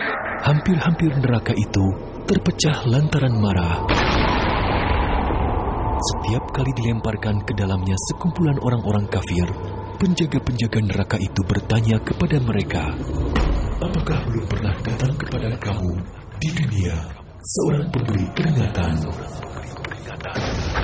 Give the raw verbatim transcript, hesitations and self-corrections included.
Hampir-hampir neraka itu terpecah lantaran marah. Setiap kali dilemparkan ke dalamnya sekumpulan orang-orang kafir, penjaga-penjaga neraka itu bertanya kepada mereka, "Apakah belum pernah datang kepada kamu di dunia seorang pemberi peringatan?"